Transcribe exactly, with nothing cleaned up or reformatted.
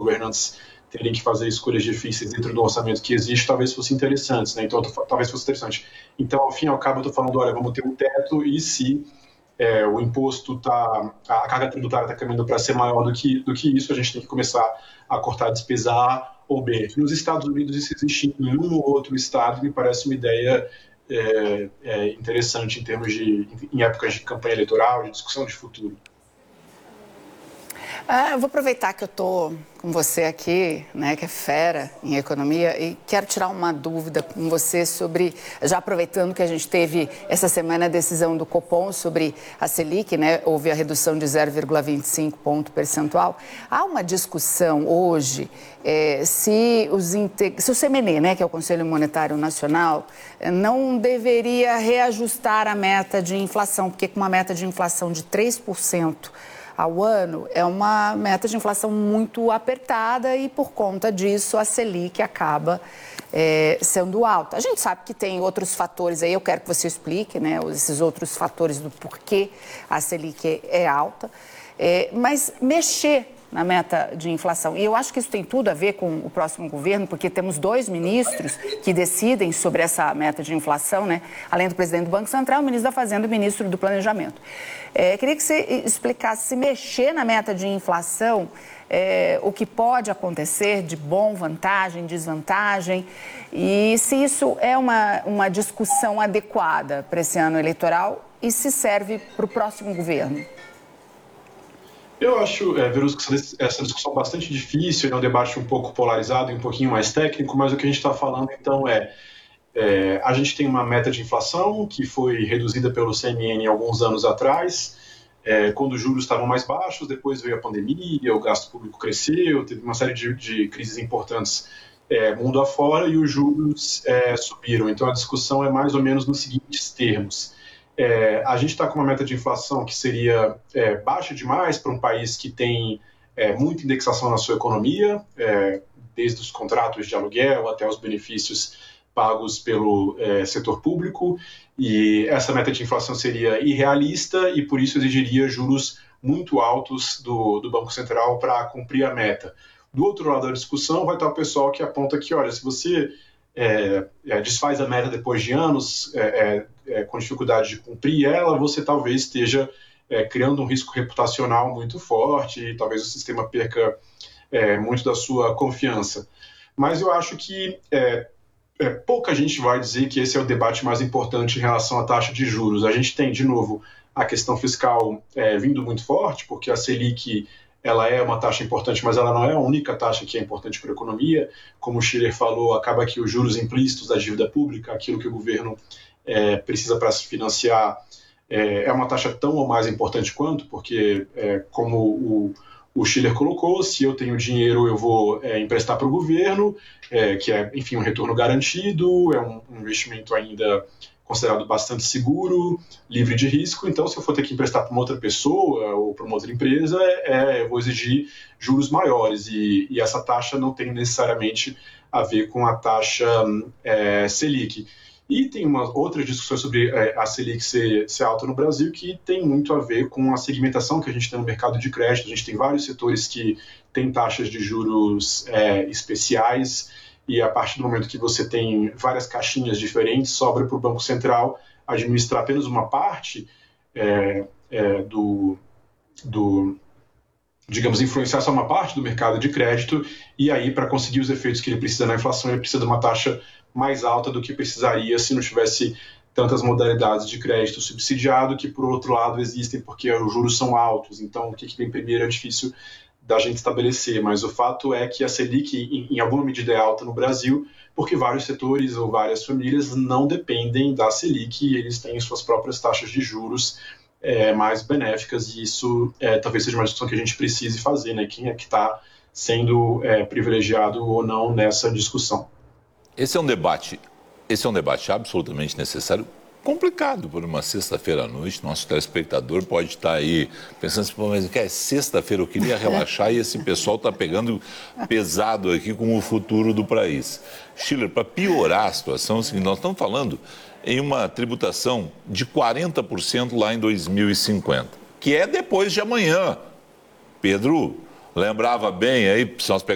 governantes terem que fazer escolhas difíceis dentro do orçamento que existe, talvez fosse interessante, né? Então, tô, talvez fosse interessante. Então, ao fim e ao cabo, eu estou falando, olha, vamos ter um teto e se é, o imposto tá, a carga tributária está caminhando para ser maior do que, do que isso, a gente tem que começar a cortar a despesa A ou B. Nos Estados Unidos, isso existe em um ou outro estado, me parece uma ideia é, é, interessante em termos de, em épocas de campanha eleitoral, de discussão de futuro. Ah, eu vou aproveitar que eu estou com você aqui, né, que é fera em economia, e quero tirar uma dúvida com você sobre, já aproveitando que a gente teve essa semana a decisão do Copom sobre a Selic, né, houve a redução de zero vírgula vinte e cinco ponto percentual. Há uma discussão hoje é, se, os, se o C M N, né, que é o Conselho Monetário Nacional, não deveria reajustar a meta de inflação, porque com uma meta de inflação de três por cento ao ano, é uma meta de inflação muito apertada e, por conta disso, a Selic acaba é, sendo alta. A gente sabe que tem outros fatores aí, eu quero que você explique, né, esses outros fatores do porquê a Selic é alta, é, mas mexer na meta de inflação. E eu acho que isso tem tudo a ver com o próximo governo, porque temos dois ministros que decidem sobre essa meta de inflação, né? Além do presidente do Banco Central, o ministro da Fazenda e o ministro do Planejamento. É, queria que você explicasse se mexer na meta de inflação, é, o que pode acontecer de bom, vantagem, desvantagem, e se isso é uma, uma discussão adequada para esse ano eleitoral e se serve para o próximo governo. Eu acho, é, Verusca, essa discussão bastante difícil, é um debate um pouco polarizado e um pouquinho mais técnico, mas o que a gente está falando, então, é, é a gente tem uma meta de inflação que foi reduzida pelo C M N alguns anos atrás, é, quando os juros estavam mais baixos, depois veio a pandemia, o gasto público cresceu, teve uma série de, de crises importantes é, mundo afora e os juros é, subiram. Então, a discussão é mais ou menos nos seguintes termos. É, a gente está com uma meta de inflação que seria é, baixa demais para um país que tem é, muita indexação na sua economia, é, desde os contratos de aluguel até os benefícios pagos pelo é, setor público, e essa meta de inflação seria irrealista e por isso exigiria juros muito altos do, do Banco Central para cumprir a meta. Do outro lado da discussão vai estar o pessoal que aponta que, olha, se você É, é, desfaz a meta depois de anos, é, é, é, com dificuldade de cumprir ela, você talvez esteja é, criando um risco reputacional muito forte e talvez o sistema perca é, muito da sua confiança. Mas eu acho que é, é, pouca gente vai dizer que esse é o debate mais importante em relação à taxa de juros. A gente tem, de novo, a questão fiscal é, vindo muito forte, porque a Selic ela é uma taxa importante, mas ela não é a única taxa que é importante para a economia. Como o Schiller falou, acaba que os juros implícitos da dívida pública, aquilo que o governo é, precisa para se financiar, é, é uma taxa tão ou mais importante quanto, porque, é, como o, o Schiller colocou, se eu tenho dinheiro, eu vou é, emprestar para o governo, é, que é, enfim, um retorno garantido, é um, um investimento ainda considerado bastante seguro, livre de risco. Então, se eu for ter que emprestar para uma outra pessoa ou para uma outra empresa, é, eu vou exigir juros maiores e, e essa taxa não tem necessariamente a ver com a taxa é, Selic. E tem uma outra discussão sobre é, a Selic ser, ser alta no Brasil que tem muito a ver com a segmentação que a gente tem no mercado de crédito. A gente tem vários setores que têm taxas de juros é, especiais, e a partir do momento que você tem várias caixinhas diferentes, sobra para o Banco Central administrar apenas uma parte é, é, do, do, digamos, influenciar só uma parte do mercado de crédito, e aí, para conseguir os efeitos que ele precisa na inflação, ele precisa de uma taxa mais alta do que precisaria se não tivesse tantas modalidades de crédito subsidiado, que, por outro lado, existem porque os juros são altos. Então, o que vem primeiro é difícil da gente estabelecer, mas o fato é que a Selic, em, em alguma medida, é alta no Brasil, porque vários setores ou várias famílias não dependem da Selic e eles têm suas próprias taxas de juros é, mais benéficas, e isso é, talvez seja uma discussão que a gente precise fazer, né? Quem é que está sendo é, privilegiado ou não nessa discussão. Esse é um debate, esse é um debate absolutamente necessário, complicado por uma sexta-feira à noite. Nosso telespectador pode estar aí pensando assim, mas que é sexta-feira, eu queria relaxar e esse pessoal está pegando pesado aqui com o futuro do país. Schiller, para piorar a situação, é o seguinte, nós estamos falando em uma tributação de quarenta por cento lá em dois mil e cinquenta, que é depois de amanhã. Pedro lembrava bem aí, se nós